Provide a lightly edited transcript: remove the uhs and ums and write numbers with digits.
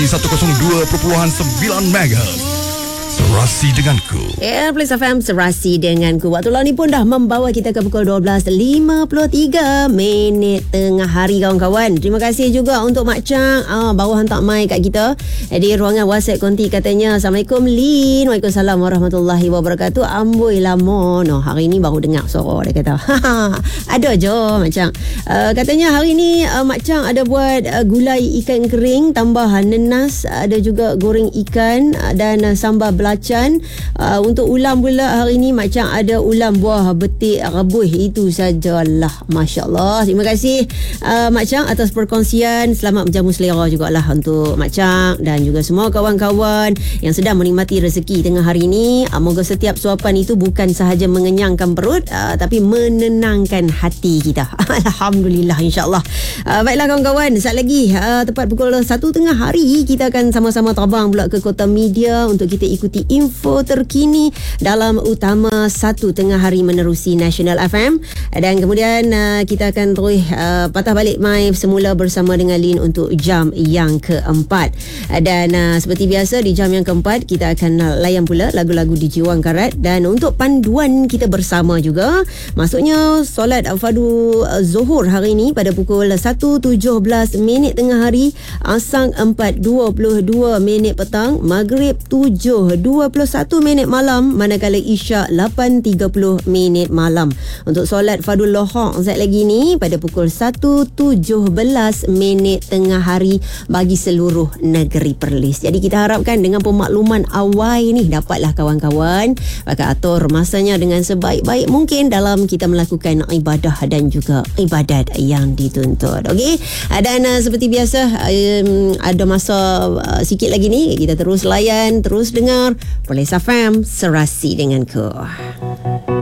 102.9 MHz. Serasi denganku. Plus FM Serasi denganku. Waktu lalu ni pun dah membawa kita ke pukul 12.53 minit tengah hari, kawan-kawan. Terima kasih juga untuk Mak Chang bawa hantar mic kat kita di ruangan WhatsApp konti. Katanya, Assalamualaikum Lin. Waalaikumsalam warahmatullahi wabarakatuh. Amboi lama no, hari ni baru dengar suara dia kata. Ada je Mak Chang. Katanya hari ni Mak Chang ada buat gulai ikan kering tambah nenas, ada juga goreng ikan dan sambal belacan. Untuk ulam pula hari ni Mak Chang ada ulam buah betik rebus. Itu sajalah. Masya Allah. Terima kasih Mak Chang atas perkongsian. Selamat menjamu selera jugalah untuk Mak Chang dan juga semua kawan-kawan yang sedang menikmati rezeki tengah hari ini. Moga setiap suapan itu bukan sahaja mengenyangkan perut, tapi menenangkan hati kita. Alhamdulillah, insyaAllah. Baiklah kawan-kawan, saat lagi tepat pukul 1 tengah hari kita akan sama-sama terbang pula ke Kota Media untuk kita ikuti info terkini dalam Utama 1 tengah hari menerusi National FM, dan kemudian kita akan terus patah balik mai semula bersama dengan Lin untuk jam yang keempat. Dan seperti biasa di jam yang keempat kita akan layan pula lagu-lagu DJ Wang Karat, dan untuk panduan kita bersama juga, maksudnya solat fardu Zuhur hari ini pada pukul 1.17 minit tengah hari, Asar 4.22 minit petang, Maghrib 7.21 minit malam, manakala Isyak 8.30 minit malam. Untuk solat fardul lohar saat lagi ni pada pukul 1.17 minit tengah hari bagi seluruh negeri Perlis. Jadi kita harapkan dengan pemakluman awal ni dapatlah kawan-kawan pakai atur masanya dengan sebaik-baik mungkin dalam kita melakukan ibadah dan juga ibadat yang dituntut. Okey, dan seperti biasa ada masa sikit lagi ni, kita terus layan, terus dengar Plus FM Serasi denganku.